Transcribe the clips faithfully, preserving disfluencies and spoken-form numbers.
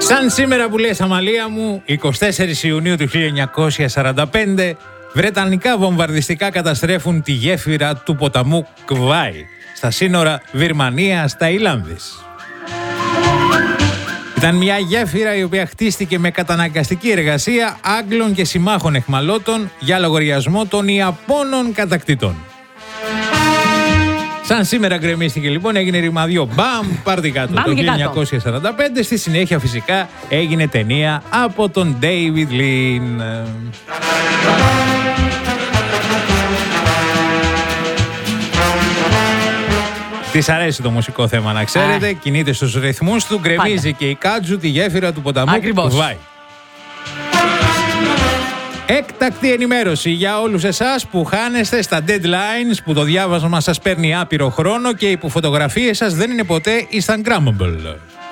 Σαν σήμερα που λες, Αμαλία μου, εικοστή τέταρτη Ιουνίου του χίλια εννιακόσια σαράντα πέντε, βρετανικά βομβαρδιστικά καταστρέφουν τη γέφυρα του ποταμού Κβάι στα σύνορα Βυρμανίας-Ταϊλάνδης. Ήταν μια γέφυρα η οποία χτίστηκε με καταναγκαστική εργασία Άγγλων και συμμάχων εχμαλώτων για λογαριασμό των Ιαπώνων κατακτητών. Σαν σήμερα γκρεμίστηκε λοιπόν, έγινε ρημαδιό. Μπαμ, πάρτι κάτω. Το χίλια εννιακόσια σαράντα πέντε, στη συνέχεια φυσικά έγινε ταινία από τον David Lean. Της αρέσει το μουσικό θέμα, να ξέρετε. Ah. Κινείται στους ρυθμούς του, γκρεμίζει και η Κάτζου τη γέφυρα του ποταμού Κβάι. Έκτακτη ενημέρωση για όλους εσάς που χάνεστε στα deadlines, που το διάβασμα σας παίρνει άπειρο χρόνο και οι που φωτογραφίες σας δεν είναι ποτέ Instagrammable.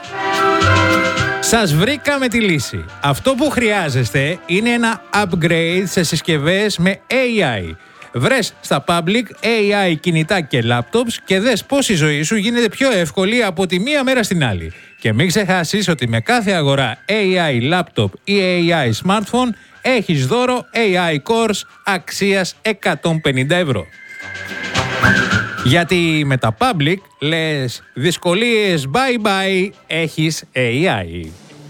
Σας βρήκαμε τη λύση. Αυτό που χρειάζεστε είναι ένα upgrade σε συσκευές με έι άι. Βρες στα public έι άι κινητά και laptops και δες πώς η ζωή σου γίνεται πιο εύκολη από τη μία μέρα στην άλλη. Και μην ξεχάσεις ότι με κάθε αγορά έι άι laptop ή έι άι smartphone έχεις δώρο έι άι Cores αξίας εκατόν πενήντα ευρώ. Γιατί με τα public λες δυσκολίες bye bye, έχεις έι άι.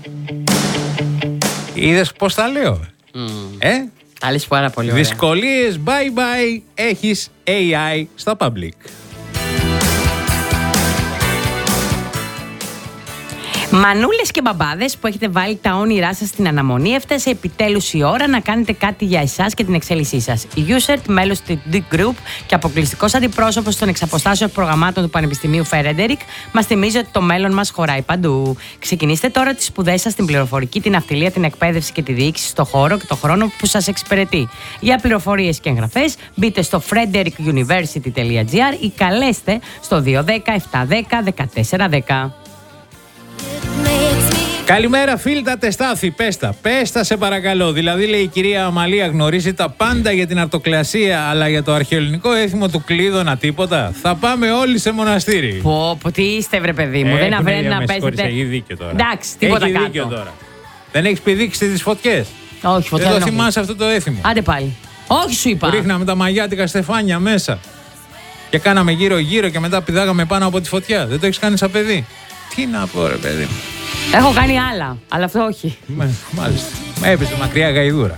Είδες πώς τα λέω, mm. ε? Τα λες πάρα πολύ ωραία. Δυσκολίες bye bye, έχεις έι άι στα public. Μανούλες και μπαμπάδες που έχετε βάλει τα όνειρά σας στην αναμονή, έφτασε επιτέλους η ώρα να κάνετε κάτι για εσάς και την εξέλιξή σας. Η Usert, μέλος του Dick Group και αποκλειστικός αντιπρόσωπος των εξαποστάσεων προγραμμάτων του Πανεπιστημίου Frederick, μας θυμίζει ότι το μέλλον μας χωράει παντού. Ξεκινήστε τώρα τις σπουδές σας στην πληροφορική, την ναυτιλία, την εκπαίδευση και τη διοίκηση στο χώρο και το χρόνο που σας εξυπηρετεί. Για πληροφορίες και εγγραφές, μπείτε στο frederick university dot gr ή καλέστε στο δύο δέκα επτά δέκα δεκατέσσερα δέκα. Καλημέρα φίλτα τεστάθη, πέστα, πέστα σε παρακαλώ. Δηλαδή λέει η κυρία Αμαλία γνωρίζει τα πάντα για την αρτοκλασία, αλλά για το αρχαιοελληνικό έθιμο του Κλείδωνα τίποτα. Θα πάμε όλοι σε μοναστήρι. Πω, πω, τι είστε βρε παιδί μου, ε, δεν αβρένει να παίζετε. Έχει δίκιο τώρα. Εντάξει, τίποτα έχει κάτω. Δίκιο τώρα. Δεν έχεις πηδήξει τις φωτιές? Όχι, φωτιά δεν δεν το θυμάσαι αυτό το έθιμο? Άντε πάλι. Όχι σου είπα. Που ρίχναμε τα μαγιάτικα στεφάνια μέσα και κάναμε γύρω γύρω και μετά πηδάγαμε πάνω από τη φωτιά. Δεν το έχεις κάνει σαν παιδί? Τι να πω ρε παιδί μου. Έχω κάνει άλλα, αλλά αυτό όχι. Μ, μάλιστα. Έπαιζε μακριά γαϊδούρα.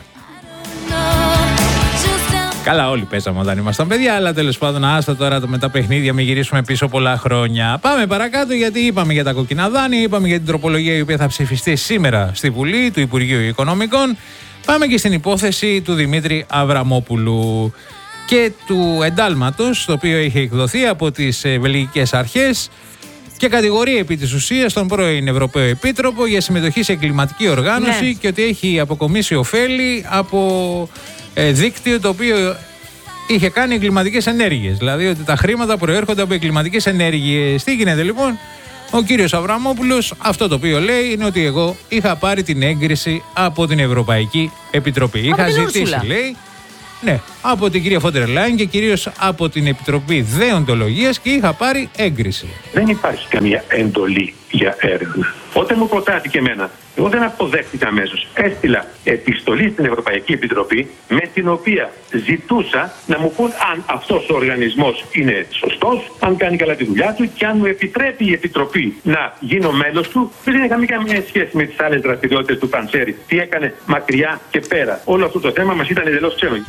Καλά, όλοι παίζαμε όταν ήμασταν παιδιά, αλλά τέλος πάντων, άστα τώρα με τα παιχνίδια, μην γυρίσουμε πίσω πολλά χρόνια. Πάμε παρακάτω, γιατί είπαμε για τα κόκκινα δάνεια, είπαμε για την τροπολογία η οποία θα ψηφιστεί σήμερα στη Βουλή του Υπουργείου Οικονομικών. Πάμε και στην υπόθεση του Δημήτρη Αβραμόπουλου και του εντάλματος, το οποίο είχε εκδοθεί από τις βελγικές αρχές και κατηγορεί επί της ουσίας τον πρώην Ευρωπαίο Επίτροπο για συμμετοχή σε εγκληματική οργάνωση, ναι, και ότι έχει αποκομίσει ωφέλη από ε, δίκτυο το οποίο είχε κάνει εγκληματικές ενέργειες. Δηλαδή ότι τα χρήματα προέρχονται από εγκληματικές ενέργειες. Τι γίνεται λοιπόν? Ο κύριος Αβραμόπουλος αυτό το οποίο λέει είναι ότι εγώ είχα πάρει την έγκριση από την Ευρωπαϊκή Επιτροπή. Από είχα ζητήσει, Ούρσουλα. λέει, ναι, από την κυρία Φόντερ Λάιεν και κυρίως από την Επιτροπή Δεοντολογίας και είχα πάρει έγκριση. Δεν υπάρχει καμία εντολή για έρευνα. Όταν μου προτάθηκε εμένα, εγώ δεν αποδέχτηκα αμέσως. Έστειλα επιστολή στην Ευρωπαϊκή Επιτροπή με την οποία ζητούσα να μου πούν αν αυτός ο οργανισμός είναι σωστός, αν κάνει καλά τη δουλειά του και αν μου επιτρέπει η Επιτροπή να γίνω μέλος του. Δεν είχε καμία σχέση με τις άλλες δραστηριότητες του Παντσέρη. Τι έκανε μακριά και πέρα. Όλο αυτό το θέμα μας ήταν εντελώς ξένο.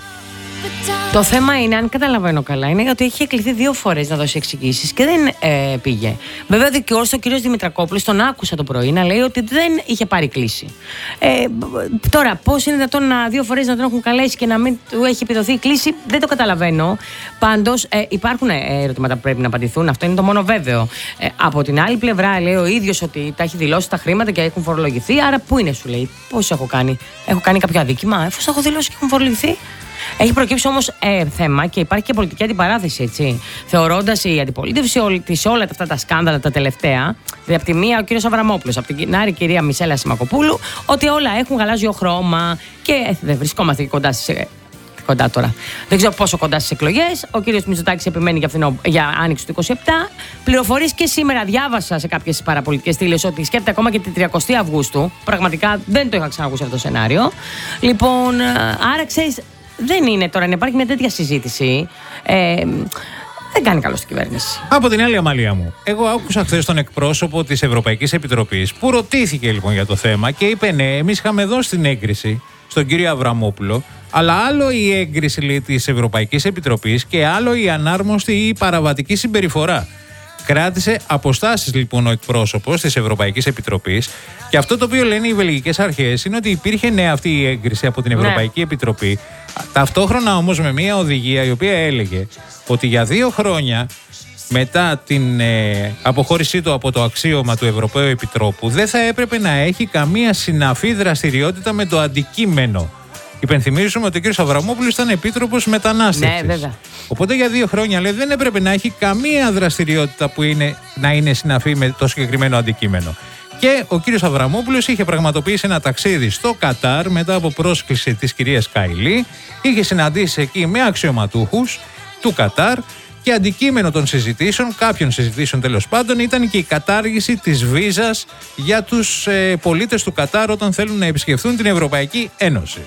Το θέμα είναι, αν καταλαβαίνω καλά, είναι ότι είχε κληθεί δύο φορές να δώσει εξηγήσεις και δεν ε, πήγε. Βέβαια, δικαιώσε ο κύριος Δημητρακόπουλος, τον άκουσα το πρωί να λέει ότι δεν είχε πάρει κλήση. Ε, τώρα, πώς είναι δυνατόν να δύο φορές να τον έχουν καλέσει και να μην του έχει επιδοθεί η κλήση, δεν το καταλαβαίνω. Πάντως, ε, υπάρχουν ερωτήματα που πρέπει να απαντηθούν. Αυτό είναι το μόνο βέβαιο. Ε, από την άλλη πλευρά, λέει ο ίδιος ότι τα έχει δηλώσει τα χρήματα και έχουν φορολογηθεί. Άρα, πού είναι, σου λέει, πώς έχω κάνει? Έχω κάνει κάποιο αδίκημα, εφόσον έχω δηλώσει και έχουν φορολογηθεί? Έχει προκύψει όμως ε, θέμα και υπάρχει και πολιτική αντιπαράθεση, έτσι. Θεωρώντας η αντιπολίτευση όλη, σε όλα αυτά τα σκάνδαλα τα τελευταία, δηλαδή από τη μία ο κύριος Αβραμόπουλος, από την άλλη η κυρία Μισέλα Σιμακοπούλου, ότι όλα έχουν γαλάζιο χρώμα και ε, δεν βρισκόμαστε και κοντά στις κοντά τώρα. Δεν ξέρω πόσο κοντά στις εκλογές. Ο κύριος Μητσοτάκης επιμένει για, φθινό, για άνοιξη του είκοσι επτά. Πληροφορίες και σήμερα διάβασα σε κάποιες παραπολιτικές στήλες ότι σκέφτεται ακόμα και την τριαντή Αυγούστου. Πραγματικά δεν το είχα ξανακούσει αυτό το σενάριο. Λοιπόν, άρα ξέρεις, δεν είναι τώρα να υπάρχει μια τέτοια συζήτηση. Ε, δεν κάνει καλό στην κυβέρνηση. Από την άλλη, Αμαλία μου, εγώ άκουσα χθες τον εκπρόσωπο της Ευρωπαϊκής Επιτροπής που ρωτήθηκε λοιπόν για το θέμα και είπε ναι, εμείς είχαμε δώσει την έγκριση στον κύριο Αβραμόπουλο, αλλά άλλο η έγκριση λέει, της Ευρωπαϊκής Επιτροπής και άλλο η ανάρμοστη ή η παραβατική συμπεριφορά. Κράτησε αποστάσεις λοιπόν ο εκπρόσωπος της Ευρωπαϊκής Επιτροπής και αυτό το οποίο λένε οι βελγικές αρχές είναι ότι υπήρχε ναι αυτή η έγκριση από την Ευρωπαϊκή ναι. Επιτροπή, ταυτόχρονα όμως με μια οδηγία η οποία έλεγε ότι για δύο χρόνια μετά την ε, αποχώρησή του από το αξίωμα του Ευρωπαίου Επιτρόπου δεν θα έπρεπε να έχει καμία συναφή δραστηριότητα με το αντικείμενο. Υπενθυμίζουμε ότι ο κ. Αβραμόπουλος ήταν επίτροπος μετανάστευσης. Ναι, βέβαια. Οπότε για δύο χρόνια λέει, δεν έπρεπε να έχει καμία δραστηριότητα που είναι, να είναι συναφή με το συγκεκριμένο αντικείμενο. Και ο κ. Αβραμόπουλος είχε πραγματοποιήσει ένα ταξίδι στο Κατάρ μετά από πρόσκληση της κυρίας Καηλή. Είχε συναντήσει εκεί με αξιωματούχους του Κατάρ και αντικείμενο των συζητήσεων, κάποιων συζητήσεων τέλος πάντων, ήταν και η κατάργηση της βίζας για τους ε, πολίτες του Κατάρ όταν θέλουν να επισκεφθούν την Ευρωπαϊκή Ένωση.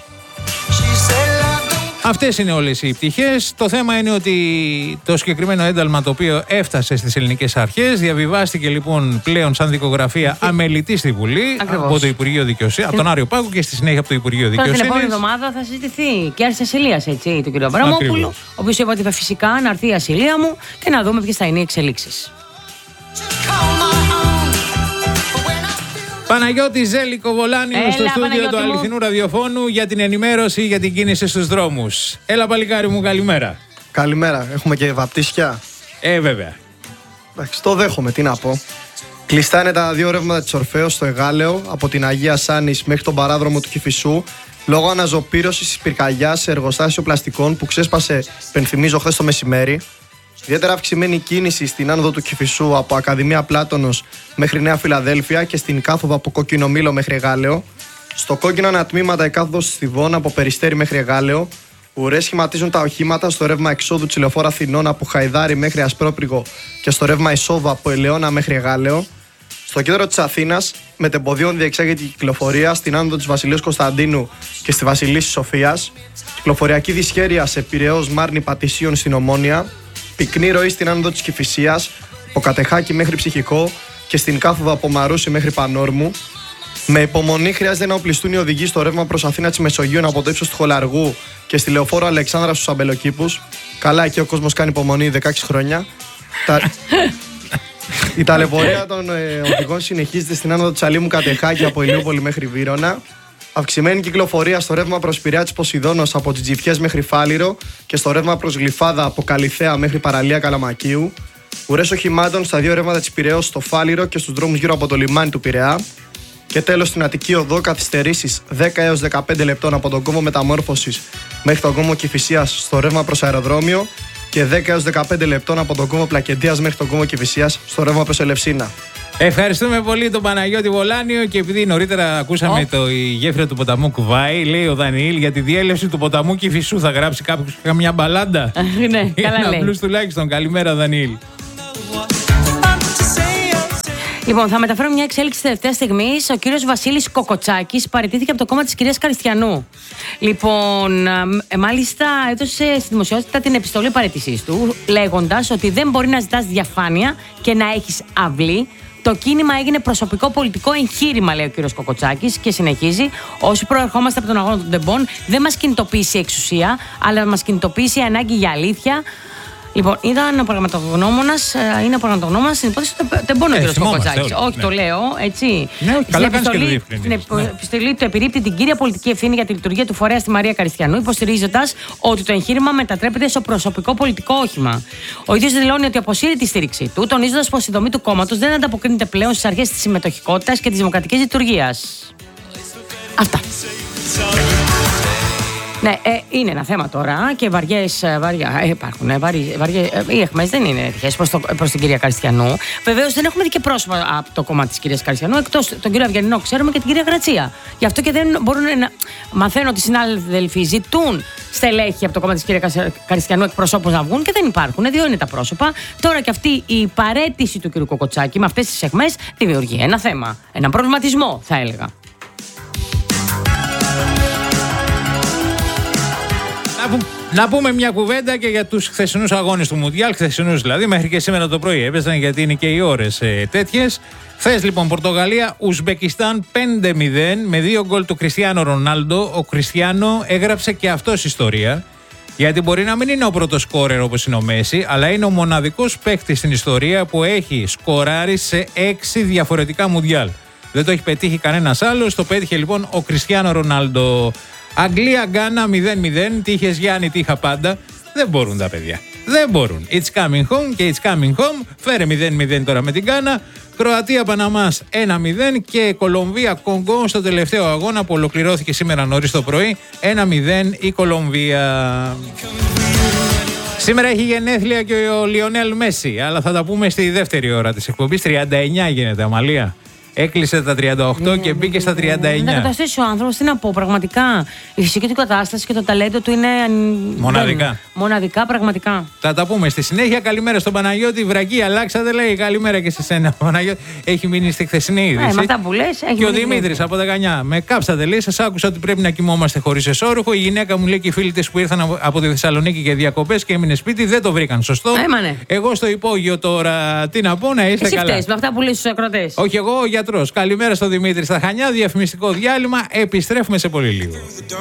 Αυτές είναι όλες οι πτυχές. Το θέμα είναι ότι το συγκεκριμένο ένταλμα το οποίο έφτασε στις ελληνικές αρχές διαβιβάστηκε λοιπόν πλέον σαν δικογραφία αμελητή στη Βουλή. Ακριβώς. Από το Υπουργείο Δικαιοσύνης, από τον Άριο Πάγο και στη συνέχεια από το Υπουργείο Δικαιοσύνης. Την επόμενη εβδομάδα θα συζητηθεί και άρση ασυλίας, έτσι, του κ. Αβραμόπουλου, ο οποίος είπε ότι φυσικά να έρθει η ασυλία μου και να δούμε ποιες θα είναι οι εξελίξεις. Παναγιώτη Ζέλικο Βολάνιο στο στούντιο του αληθινού ραδιοφώνου για την ενημέρωση για την κίνηση στους δρόμους. Έλα παλικάρι μου, καλημέρα. Καλημέρα, έχουμε και βαπτίσια. Ε, βέβαια. Εντάξει, το δέχομαι, τι να πω. Κλειστά είναι τα δύο ρεύματα της Ορφέως στο Εγάλεο, από την Αγία Σάνης μέχρι τον παράδρομο του Κηφισού, λόγω αναζωπήρωσης της πυρκαγιάς σε εργοστάσιο πλαστικών που ξέσπασε, πενθυμίζω, χθες το μεσημέρι. Ιδιαίτερα αυξημένη κίνηση στην άνοδο του Κηφισού από Ακαδημία Πλάτωνος μέχρι Νέα Φιλαδέλφια και στην κάθοδο από Κόκκινο Μήλο μέχρι Εγάλεο. Στο κόκκινο ανατμήματα η κάθοδος Στιβών από Περιστέρι μέχρι Εγάλεο. Ουρές σχηματίζουν τα οχήματα στο ρεύμα εξόδου της Λεωφόρου Αθηνών από Χαϊδάρι μέχρι Ασπρόπριγο και στο ρεύμα εισόδου από Ελαιώνα μέχρι Εγάλεο. Στο κέντρο της Αθήνας, μετεμποδίων διεξάγεται η κυκλοφορία στην άνοδο της Βασιλείου Κωνσταντίνου και στη Βασιλίσσης Σοφίας. Κυκλοφοριακή δυσχέρεια σε Πειραιώς Μάρνη Πατησίων στην Ομόνια. Πυκνή ροή στην άνοδο της Κηφισίας, από Κατεχάκη μέχρι Ψυχικό και στην κάθοδο από Μαρούσι μέχρι Πανόρμου. Με υπομονή χρειάζεται να οπλιστούν οι οδηγοί στο ρεύμα προς Αθήνα της Μεσογείου από το ύψος του Χολαργού και στη Λεωφόρο Αλεξάνδρα στους Αμπελοκήπους. Καλά, εκεί ο κόσμος κάνει υπομονή δεκαέξι χρόνια. Τα... Η ταλαιπωρία των ε, οδηγών συνεχίζεται στην άνοδο της Αλήμου Κατεχάκη από Ηλιούπολη μέχρι Βύρωνα. Αυξημένη κυκλοφορία στο ρεύμα προς Πειραιά της Ποσειδώνος από τις Τζιφιές μέχρι Φάληρο και στο ρεύμα προς Γλυφάδα από Καλιθέα μέχρι Παραλία Καλαμακίου. Ουρές οχημάτων στα δύο ρεύματα της Πειραιώς στο Φάληρο και στους δρόμους γύρω από το λιμάνι του Πειραιά. Και τέλος στην Αττική Οδό καθυστερήσεις δέκα έως δεκαπέντε λεπτών από τον κόμβο Μεταμόρφωσης μέχρι τον κόμβο Κηφισίας στο ρεύμα προς αεροδρόμιο και δέκα έως δεκαπέντε λεπτών από τον κόμβο Πλακεντίας μέχρι τον κόμβο Κηφισίας στο ρεύμα προς Ελευσίνα. Ευχαριστούμε πολύ τον Παναγιώτη Βολάνιο και επειδή νωρίτερα ακούσαμε oh. το η γέφυρα του ποταμού κουβάει, λέει ο Δανιήλ για τη διέλευση του ποταμού Κηφισού θα γράψει κάποιος καμιά μπαλάντα. Ναι, καλά λέει. Απλούς τουλάχιστον. Καλημέρα Δανιήλ. Λοιπόν, θα μεταφέρω μια εξέλιξη τελευταία στιγμή. Ο κύριος Βασίλης Κοκοτσάκης παραιτήθηκε από το κόμμα της κυρίας Καριστιανού. Λοιπόν, ε, μάλιστα έδωσε στη δημοσιότητα την επιστολή παραιτησής του, λέγοντας ότι δεν μπορεί να ζητάς διαφάνεια και να έχεις αυλή. Το κίνημα έγινε προσωπικό πολιτικό εγχείρημα, λέει ο κύριος Κοκοτσάκης, και συνεχίζει. Όσοι προερχόμαστε από τον αγώνα των τεμπών, δεν μας κινητοποίησε η εξουσία, αλλά μας κινητοποίησε η ανάγκη για αλήθεια. Λοιπόν, ήταν ο πραγματογνώμονας, είναι ο πραγματογνώμονας στην υπόθεση του τεμπών ο κύριος Κοκοτσάκης. Όχι, ναι. Το λέω, έτσι. Ναι, καλά κάνεις και το διευκρινίζεις. Στην επιστολή του επιρρύπτει την κύρια πολιτική ευθύνη για τη λειτουργία του φορέα στη Μαρία Καριστιανού, υποστηρίζοντας ότι το εγχείρημα μετατρέπεται σε προσωπικό πολιτικό όχημα. Ο ίδιος δηλώνει ότι αποσύρει τη στήριξή του, τονίζοντας πως η δομή του κόμματος δεν ανταποκρίνεται πλέον στις αρχές της συμμετοχικότητας και της δημοκρατικής λειτουργίας. Αυτά. Ναι, ε, είναι ένα θέμα τώρα και βαριές, βαριά, ε, υπάρχουν, ε, βαρύ, βαριές, ε, οι αιχμές δεν είναι έτυχες προς, προς την κυρία Καριστιανού. Βεβαίως δεν έχουμε δει και πρόσωπα από το κόμμα της κυρίας Καριστιανού, εκτός τον κύριο Αυγενινό ξέρουμε και την κυρία Γρατσία. Γι' αυτό και δεν μπορούν να... Μαθαίνω ότι οι συνάδελφοι ζητούν στελέχη από το κόμμα της κυρίας Καριστιανού εκπροσώπους να βγουν και δεν υπάρχουν. Δύο είναι τα πρόσωπα. Τώρα και αυτή η παραίτηση του κ. Κοκοτσάκη με αυτές τις αιχμές δημιουργεί ένα θέμα. Ένα προβληματισμό, θα έλεγα. Να πούμε μια κουβέντα και για τους χθεσινούς αγώνες του Μουντιάλ. Χθεσινούς δηλαδή, μέχρι και σήμερα το πρωί έπαιζαν, γιατί είναι και οι ώρες ε, τέτοιες. Χθες λοιπόν Πορτογαλία, Ουσμπεκιστάν πέντε μηδέν με δύο γκολ του Κριστιάνο Ρονάλντο. Ο Κριστιάνο έγραψε και αυτός ιστορία. Γιατί μπορεί να μην είναι ο πρώτος σκόρερ όπως είναι ο Μέση, αλλά είναι ο μοναδικός παίκτης στην ιστορία που έχει σκοράρει σε έξι διαφορετικά Μουντιάλ. Δεν το έχει πετύχει κανένας άλλος. Το πέτυχε λοιπόν ο Κριστιάνο Ρονάλντο. Αγγλία, Γκάνα μηδέν μηδέν. Τι είχες Γιάννη, τι είχα πάντα. Δεν μπορούν τα παιδιά. Δεν μπορούν. It's coming home και it's coming home. Φέρε μηδέν μηδέν τώρα με την Γκάνα. Κροατία, Παναμάς ένα μηδέν. Και Κολομβία, Κονγκό στο τελευταίο αγώνα που ολοκληρώθηκε σήμερα νωρίς το πρωί. ένα μηδέν η Κολομβία. Σήμερα έχει γενέθλια και ο Λιονέλ Μέση. Αλλά θα τα πούμε στη δεύτερη ώρα της εκπομπής. τριάντα εννιά γίνεται, Αμαλία. Έκλεισε τα τριάντα οκτώ και μπήκε στα τριάντα εννιά. Να καταστήσει ο άνθρωπος, τι να πω, πραγματικά. Η φυσική του κατάσταση και το ταλέντο του είναι. Μοναδικά. Δεν, μοναδικά, πραγματικά. Θα τα πούμε στη συνέχεια. Καλημέρα στον Παναγιώτη. Βρακή, αλλάξατε, λέει. Καλημέρα και σε σένα, Παναγιώτη. Έχει μείνει στη χθεσινή είδηση. Ε, με αυτά που λες, έχει και ο Δημήτρης από δεκαεννιά. Με κάψατε, λέει. Σας άκουσα ότι πρέπει να κοιμόμαστε χωρίς εσώρουχο. Η γυναίκα μου λέει και οι φίλοι της που ήρθαν από τη Θεσσαλονίκη για διακοπές και έμεινε σπίτι δεν το βρήκαν σωστό. Έμανε. Εγώ στο υπόγειο τώρα τι να πω, να είστε Εσύ καλά. Φταίς, με αυτά που λες στους ακροατές. Όχι, εγώ ο γιατρός. Καλημέρα στον Δημήτρη στα Χανιά. Διαφημιστικό διάλειμμα. Επιστρέφουμε σε πολύ λίγο.